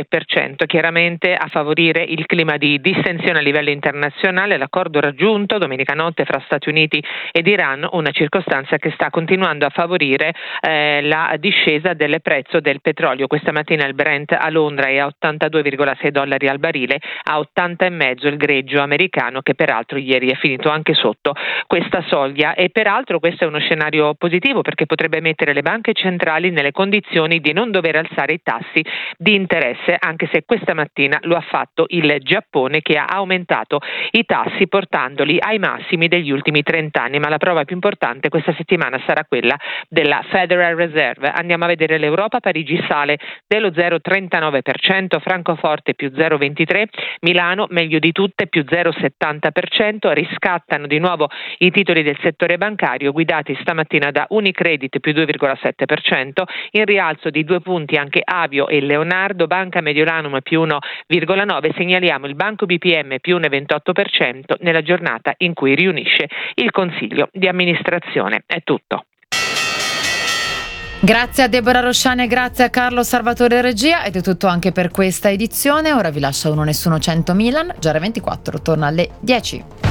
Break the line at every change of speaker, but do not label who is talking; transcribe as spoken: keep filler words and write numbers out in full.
tre per cento. Chiaramente a favorire il clima di distensione a livello internazionale l'accordo raggiunto domenica notte fra Stati Uniti ed Iran, una circostanza che sta continuando a favorire eh, la discesa del prezzo del petrolio. Questa mattina il Brent a Londra è a ottantadue virgola sei dollari al barile, a ottanta e mezzo il greggio americano, che peraltro ieri è finito anche sotto questa soglia. E peraltro questo è uno scenario positivo, perché potrebbe mettere le banche centrali nelle condizioni di non dover alzare i tassi di interesse, anche se questa mattina lo ha fatto il Giappone, che ha aumentato i tassi portandoli ai massimi degli ultimi trenta anni. Ma la prova più importante questa settimana sarà quella della Federal Reserve. Andiamo a vedere l'Europa. Parigi sale dello zero virgola trentanove per cento, Francoforte più zero virgola ventitré per cento, Milano meglio di tutte più zero virgola settanta per cento. Riscattano di nuovo i titoli del settore bancario, guidati stamattina da Unicredit più due virgola sette per cento, in rialzo di due punti anche Avio e Leonardo, Banca Mediolanum più uno virgola nove per cento. Segnaliamo il Banco B P M più uno virgola ventotto per cento nella giornata in cui riunisce il Consiglio di amministrazione. È tutto.
Grazie a Deborah Rosciani e grazie a Carlo Salvatore Regia, ed è tutto anche per questa edizione. Ora vi lascio uno Nessuno cento Milan, G R ventiquattro torna alle dieci.